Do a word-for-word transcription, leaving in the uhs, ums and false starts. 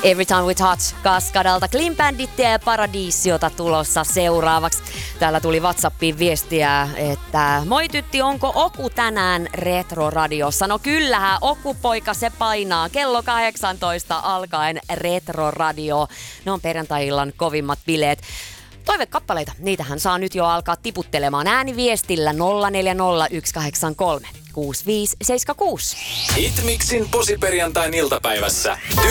Every Time We Touch Kaskadalta. Clean Bandit ja Paradiisiota tulossa seuraavaksi. Täällä tuli WhatsAppiin viestiä, että moi tytti, onko Oku tänään Retro-radiossa? No kyllähän Oku poika se painaa. Kello kahdeksantoista alkaen Retro-radio. Ne on perjantai-illan kovimmat bileet. Toivekappaleita, niitähän saa nyt jo alkaa tiputtelemaan ääniviestillä nolla neljä nolla yksi kahdeksan kolme kuusi viisi seitsemän kuusi. Hitmixin posiperjantain iltapäivässä.